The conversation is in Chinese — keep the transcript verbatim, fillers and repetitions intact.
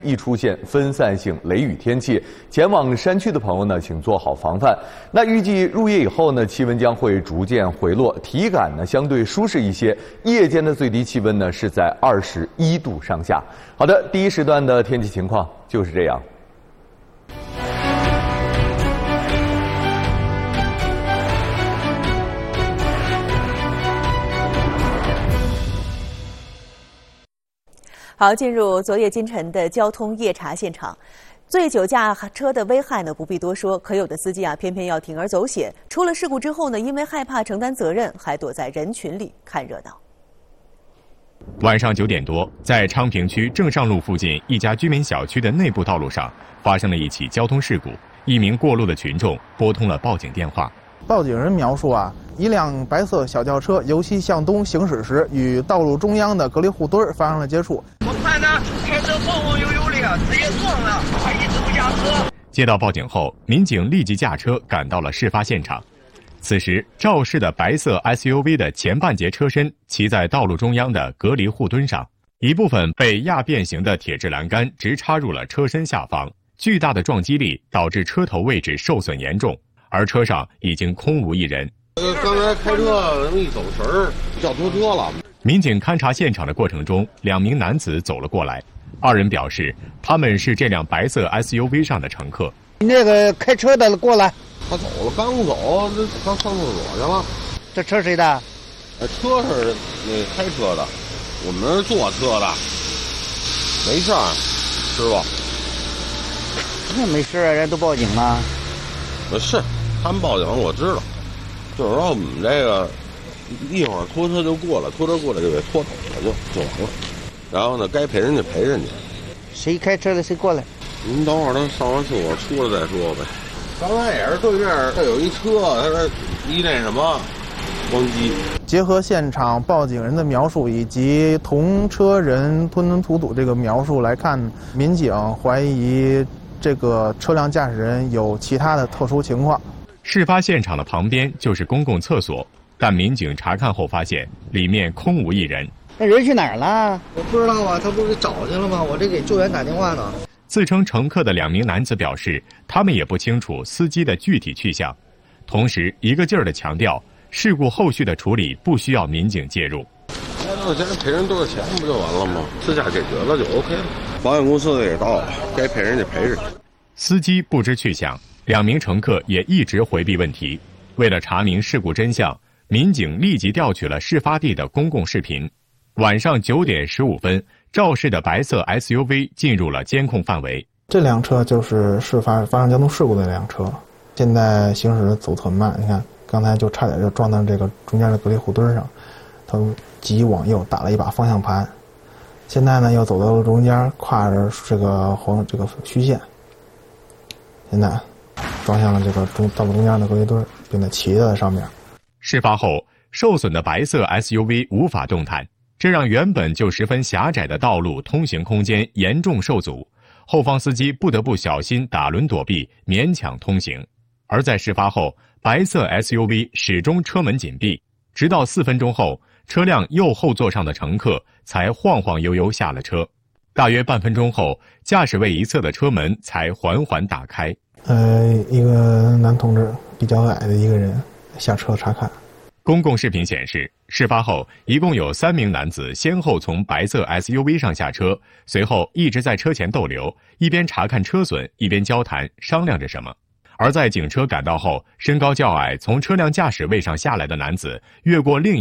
易出现分散性雷雨天气，前往山区的朋友呢，请做好防范。那预计入夜以后呢，气温将会逐渐回落，体感呢相对舒适一些。夜间的最低气温呢是在二十一度上下。好的，第一时段的天气情况就是这样。 好，进入昨夜今晨的交通夜查现场。醉酒驾车的危害呢，不必多说，可有的司机啊，偏偏要铤而走险。出了事故之后呢，因为害怕承担责任，还躲在人群里看热闹。 晚上九点多，在昌平区正上路附近一家居民小区的内部道路上，发生了一起交通事故。一名过路的群众拨通了报警电话。 报警人描述啊，一辆白色小轿车由西向东行驶时，与道路中央的隔离护墩发生了接触。 我看他开车晃晃悠悠的，直接撞了，还一直不下车。 接到报警后，民警立即驾车赶到了事发现场。此时，肇事的白色 S U V 的前半截车身骑在道路中央的隔离护墩上，一部分被压变形的铁质栏杆直插入了车身下方，巨大的撞击力导致车头位置受损严重。而车上已经空无一人。 刚才开车容易走神儿，叫拖车了。 民警勘查现场的过程中，两名男子走了过来，二人表示他们是这辆白色 S U V 上的乘客。 那个开车的过来， 他走了，刚走，这刚上厕所去了。 这车谁的？ 呃，车是那开车的，我们是坐车的，没事儿，师傅。 那没事啊，人都报警了。 呃，是。他们报警我知道，就是说我们这个一会儿拖车就过来，拖车过来就给拖走了，就就完了。然后呢，该赔人家赔人家。 谁开车的谁过来？ 您等会儿他上完厕所出来再说呗。刚才也是对面这有一车，他说一那什么咣叽。 结合现场报警人的描述以及同车人吞吞吐吐这个描述来看，民警怀疑这个车辆驾驶人有其他的特殊情况。 事发现场的旁边就是公共厕所，但民警查看后发现里面空无一人。 那人去哪儿了？ 我不知道啊，他不是找去了吗？我这给救援打电话呢。 自称乘客的两名男子表示，他们也不清楚司机的具体去向，同时一个劲儿地强调，事故后续的处理不需要民警介入。 那多少钱赔人多少钱不就完了吗？私下解决了就 OK 了。保险公司也到了，该赔人家赔人家。 司机不知去向。两名乘客也一直回避问题。为了查明事故真相，民警立即调取了事发地的公共视频。晚上九点十五分，肇事的白色 S U V 进入了监控范围。 这辆车就是事发发生交通事故的那辆车，现在行驶的走特慢。你看，刚才就差点就撞到这个中间的隔离护墩上，他急往右打了一把方向盘。现在呢，又走到了中间，跨着这个黄这个虚线。现在撞向了这个中道路中间的隔离墩，并且骑在上面。 事发后，受损的白色 S U V 无法动弹，这让原本就十分狭窄的道路通行空间严重受阻，后方司机不得不小心打轮躲避，勉强通行。而在事发后，白色 S U V 始终车门紧闭，直到四分钟后，车辆右后座上的乘客才晃晃悠悠下了车。大约半分钟后，驾驶位一侧的车门才缓缓打开。 呃，一个男同志，比较矮的一个人下车查看。 公共视频显示，事发后一共有三名男子先后从白色 S U V 上下车，随后一直在车前逗留，一边查看车损，一边交谈商量着什么。而在警车赶到后，身高较矮从车辆驾驶位上下来的男子越过另一